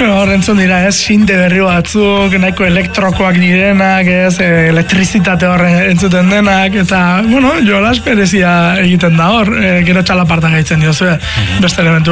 Hor entzun dira, sinte berri batzuk, nahiko elektrokoak direnak, elektrizitate horre entzuten denak, eta, jolas perezia egiten da hor, gero txalaparta gaitzen diozu, beste elementu